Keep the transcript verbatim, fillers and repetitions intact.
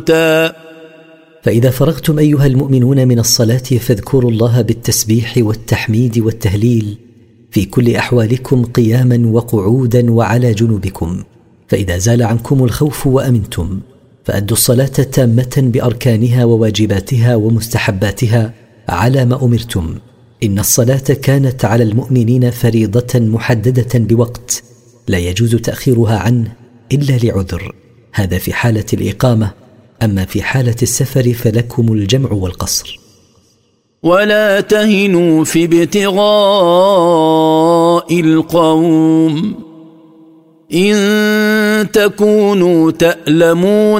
فإذا فرغتم أيها المؤمنون من الصلاة فاذكروا الله بالتسبيح والتحميد والتهليل في كل أحوالكم قياما وقعودا وعلى جنوبكم. فإذا زال عنكم الخوف وأمنتم فأدوا الصلاة تامة بأركانها وواجباتها ومستحباتها على ما أمرتم. إن الصلاة كانت على المؤمنين فريضة محددة بوقت لا يجوز تأخيرها عنه إلا لعذر، هذا في حالة الإقامة. أما في حالة السفر فلكم الجمع والقصر. ولا تهنوا في ابتغاء القوم إن تكونوا تألمون